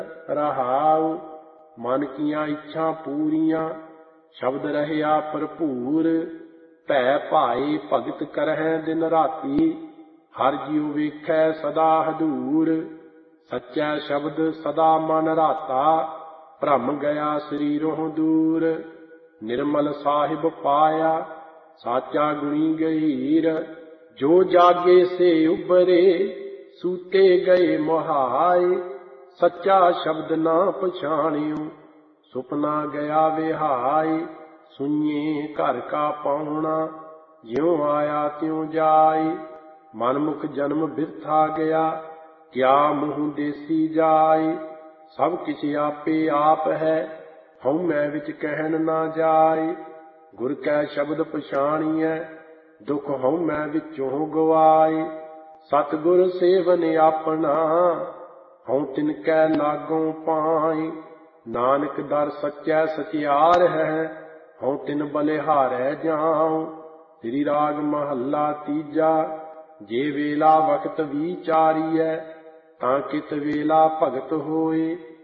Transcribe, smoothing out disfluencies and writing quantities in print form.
रहाऊ। मन किया इच्छा पूरियां शब्द रहया भरपूर। भै भाए भगत करहै दिन राती हर जीव वेखै सदा हदूर। सच्चै शब्द सदा मन राता भ्रम गया शरीरों दूर। निर्मल साहिब पाया साचा गुणी गहीर। जो जागे से उबरे सूते गए मोहाय। सच्चा शब्द ना पछाणियो सुपना गया विहाय। सुनिए घर का पाहुणा ज्यों आया त्यों जाय। मनमुख जन्म बिरथा गया क्या मुँह देसी जाय। सब किछ आपे आप है हउमੈ विच कहन ना जाय। गुर कै शब्द पछाणिਐ दुख हउमੈ विचों गवाय। सतगुर सेवन आपना हਉ तिनकै लागों पाय। नानक दर सच्चै सचियार है हਉ तिन बलिहारै जाऊं। श्री राग महला तीजा। जे वेला वक्त विचारीਐ ਤਾਂ ਕਿਤ ਵੇਲਾ ਭਗਤ ਹੋਏ।